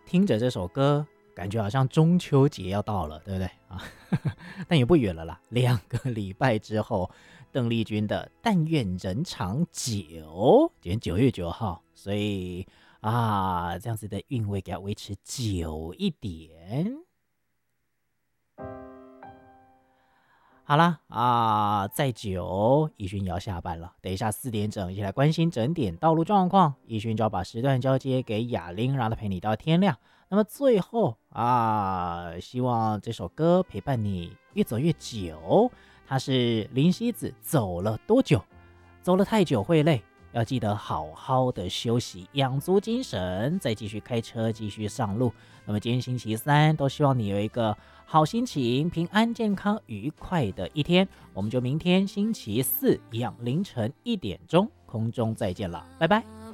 听着这首歌，感觉好像中秋节要到了，对不对啊？但也不远了啦，2个礼拜之后，邓丽君的《但愿人长久》，今天9月9号，所以这样子的韵味给它维持久一点。好啦再久，怡勋也要下班了。等一下4点整，一起来关心整点道路状况。怡勋就要把时段交接给雅玲，让她陪你到天亮。那么最后希望这首歌陪伴你越走越久。它是林夕子，走了多久？走了太久会累，要记得好好的休息，养足精神，再继续开车，继续上路。那么今天星期三，都希望你有一个好心情，平安、健康、愉快的一天。我们就明天星期四一样凌晨1点钟空中再见了，拜拜。